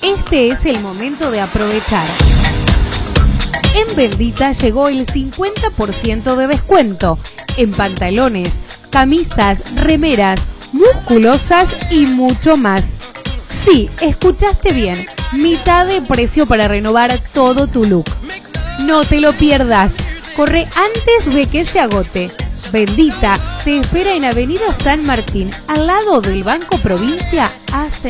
Este es el momento de aprovechar. En Bendita llegó el 50% de descuento en pantalones, camisas, remeras, musculosas y mucho más. Sí, escuchaste bien, mitad de precio para renovar todo tu look. No te lo pierdas, corre antes de que se agote. Bendita te espera en Avenida San Martín, al lado del Banco Provincia,